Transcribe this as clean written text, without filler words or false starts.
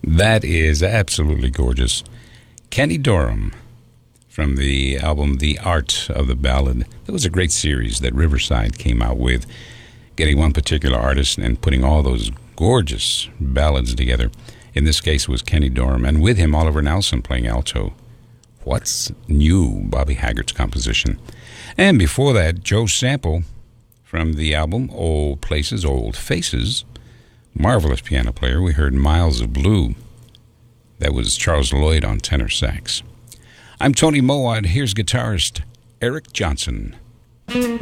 That is absolutely gorgeous. Kenny Dorham from the album The Art of the Ballad. That was a great series that Riverside came out with, getting one particular artist and putting all those gorgeous ballads together. In this case, it was Kenny Dorham, and with him, Oliver Nelson playing alto. What's New, Bobby Haggert's composition. And before that, Joe Sample from the album Old Places, Old Faces. Marvelous piano player. We heard Miles of Blue. That was Charles Lloyd on tenor sax. I'm Tony Mowat. Here's guitarist Eric Johnson.